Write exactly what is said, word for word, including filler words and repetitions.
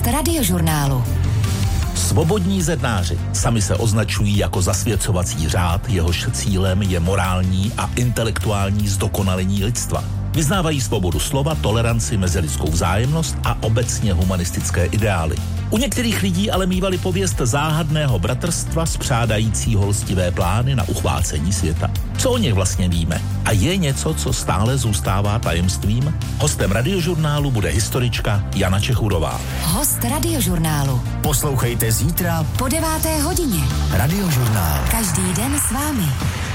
Radiožurnálu. Svobodní zednáři sami se označují jako zasvěcovací řád, jehož cílem je morální a intelektuální zdokonalení lidstva. Vyznávají svobodu slova, toleranci, mezilidskou vzájemnost a obecně humanistické ideály. U některých lidí ale mívali pověst záhadného bratrstva spřádajícího lstivé plány na uchvácení světa. Co o nich vlastně víme? A je něco, co stále zůstává tajemstvím? Hostem Radiožurnálu bude historička Jana Čechurová. Host Radiožurnálu. Poslouchejte zítra po deváté hodině. Radiožurnál. Každý den s vámi.